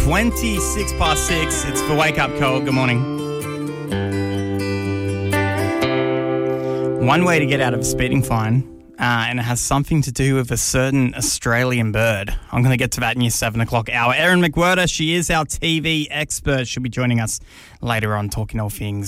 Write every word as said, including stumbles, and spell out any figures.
twenty-six past six. It's the Wake Up Call. Good morning. One way to get out of a speeding fine, uh, and it has something to do with a certain Australian bird. I'm going to get to that in your seven o'clock hour. Erin McWhirter, she is our T V expert. She'll be joining us later on, talking all things